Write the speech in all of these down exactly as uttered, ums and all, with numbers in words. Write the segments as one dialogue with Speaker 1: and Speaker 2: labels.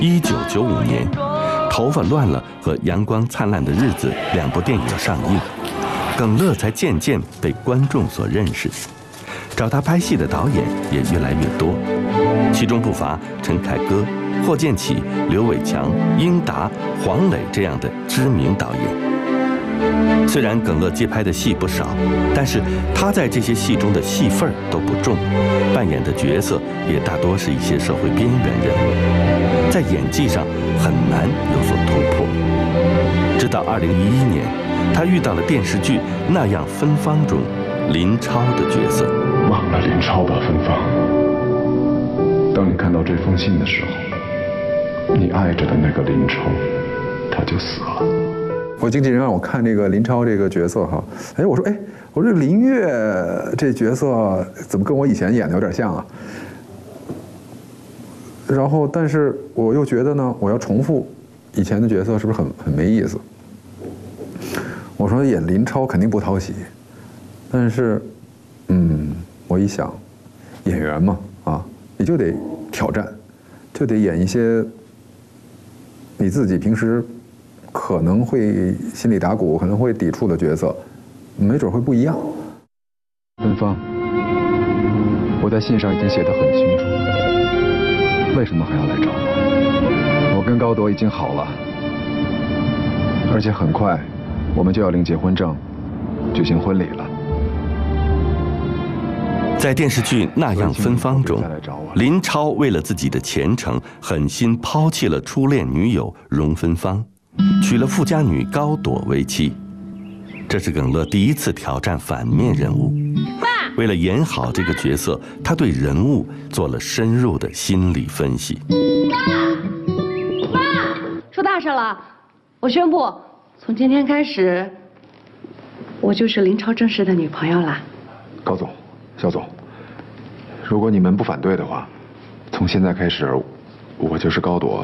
Speaker 1: 一九九五年，《头发乱了》和《阳光灿烂的日子》两部电影上映，耿乐才渐渐被观众所认识，找他拍戏的导演也越来越多，其中不乏陈凯歌、霍建起、刘伟强、英达、黄磊这样的知名导演。虽然耿乐接拍的戏不少，但是他在这些戏中的戏份都不重，扮演的角色也大多是一些社会边缘人物，在演技上很难有所突破。直到二零一一年，他遇到了电视剧《那样芬芳》中林超的角色。
Speaker 2: 忘了林超吧，芬芳。当你看到这封信的时候，你爱着的那个林超，他就死了。
Speaker 3: 我经纪人让我看这个林超这个角色哈，哎，我说哎，我说林月这角色怎么跟我以前演的有点像啊？然后，但是我又觉得呢，我要重复以前的角色是不是很很没意思？我说演林超肯定不讨喜，但是，嗯，我一想，演员嘛啊，你就得挑战，就得演一些你自己平时可能会心里打鼓，可能会抵触的角色，没准会不一样。
Speaker 2: 芬芳，我在信上已经写得很清楚，为什么还要来找我？我跟高铎已经好了，而且很快我们就要领结婚证，举行婚礼了。
Speaker 1: 在电视剧《那样芬芳》中，林超为了自己的前程，狠心抛弃了初恋女友荣芬芳，娶了富家女高朵为妻。这是耿乐第一次挑战反面人物。为了演好这个角色，他对人物做了深入的心理分析。
Speaker 4: 爸，爸，出大事了！我宣布，从今天开始，我就是林超正式的女朋友啦。
Speaker 2: 高总，肖总，如果你们不反对的话，从现在开始，我就是高朵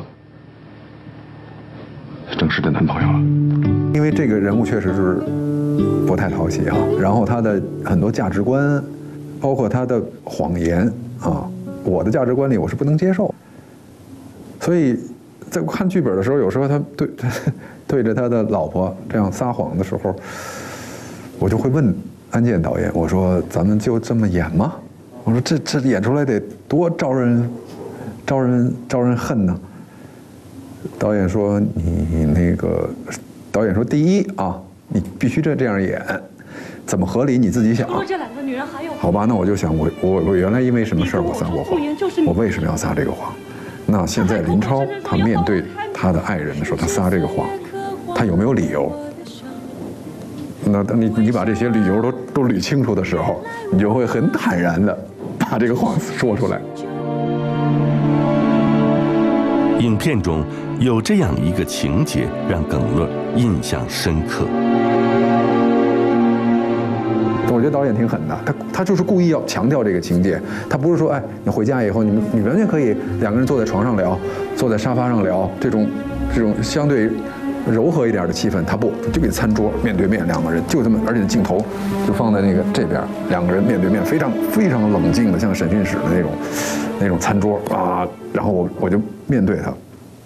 Speaker 2: 正式的男朋友了。
Speaker 3: 因为这个人物确实是不太讨喜啊，然后他的很多价值观，包括他的谎言啊，我的价值观里我是不能接受。所以在看剧本的时候，有时候他对对着他的老婆这样撒谎的时候，我就会问安建导演，我说咱们就这么演吗？我说这这演出来得多招人招人招人恨呢。导演说你那个，导演说第一啊，你必须这这样演，怎么合理你自己想。
Speaker 4: 这两个女人还有
Speaker 3: 好吧，那我就想我我我原来因为什么事儿我撒过谎，我为什么要撒这个谎？那现在林超他面对他的爱人的时候，他撒这个谎，他有没有理由？那你你把这些理由都都捋清楚的时候，你就会很坦然的把这个谎说出来。
Speaker 1: 影片中有这样一个情节，让耿乐印象深刻。
Speaker 3: 我觉得导演挺狠的，他他就是故意要强调这个情节，他不是说，哎，你回家以后，你们你完全可以两个人坐在床上聊，坐在沙发上聊，这种这种相对柔和一点的气氛，他不就给餐桌面对面两个人就这么，而且镜头就放在那个这边，两个人面对面，非常非常冷静的，像审讯室的那种那种餐桌啊，然后我我就面对他。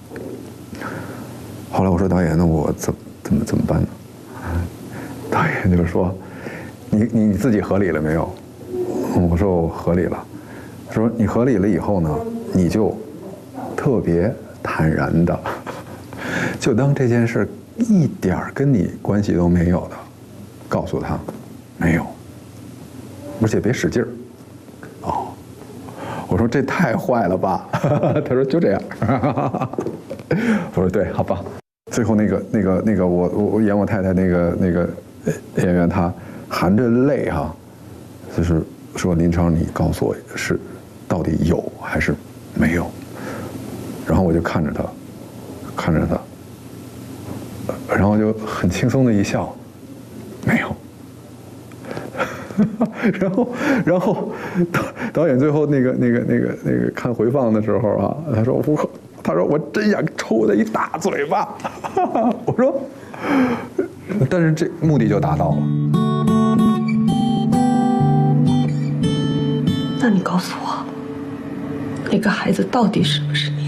Speaker 3: 后来我说导演，那我怎怎么怎么办呢？导演就说。你你你自己合理了没有？我说我合理了。说你合理了以后呢，你就特别坦然的，就当这件事一点跟你关系都没有的，告诉他没有，而且别使劲儿。哦，我说这太坏了吧？他说就这样。我说对，好吧。最后那个那个那个我我我演我太太那个那个演员他。含着泪哈、啊，就是说林超，你告诉我是到底有还是没有？然后我就看着他，看着他，然后就很轻松的一笑，没有。然后，然后导导演最后那个那个那个那个看回放的时候啊，他说我，他说我真想抽他一大嘴巴。我说，但是这目的就达到了。
Speaker 5: 那你告诉我，那个孩子到底是不是你